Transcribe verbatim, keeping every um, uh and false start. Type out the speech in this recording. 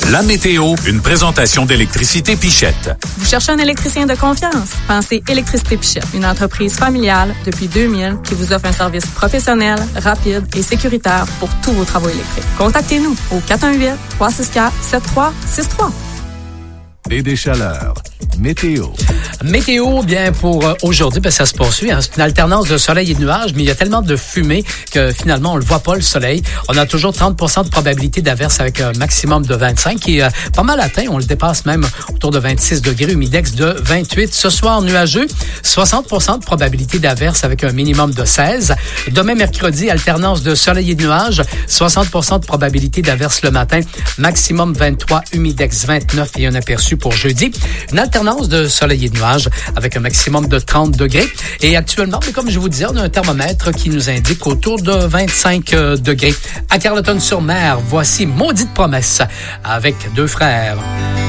La météo, une présentation d'Électricité Pichette. Vous cherchez un électricien de confiance? Pensez Électricité Pichette, une entreprise familiale depuis deux mille qui vous offre un service professionnel, rapide et sécuritaire pour tous vos travaux électriques. Contactez-nous au quatre un huit, trois six quatre, sept trois six trois. Et des chaleurs. Météo. Météo, bien, pour euh, aujourd'hui, ben, ça se poursuit. Hein, c'est une alternance de soleil et de nuages, mais il y a tellement de fumée que finalement, on le voit pas, le soleil. On a toujours trente pour cent de probabilité d'averse avec un maximum de vingt-cinq qui est euh, pas mal atteint. On le dépasse même autour de vingt-six degrés, humidex de vingt-huit. Ce soir, nuageux, soixante pour cent de probabilité d'averse avec un minimum de seize. Demain, mercredi, alternance de soleil et de nuages, soixante pour cent de probabilité d'averse le matin, maximum vingt-trois, humidex vingt-neuf et un aperçu pour jeudi. Une alternance de soleil et de nuages avec un maximum de trente degrés. Et actuellement, mais comme je vous disais, on a un thermomètre qui nous indique autour de vingt-cinq degrés. À Carleton-sur-Mer, voici Maudite promesse avec Deux frères.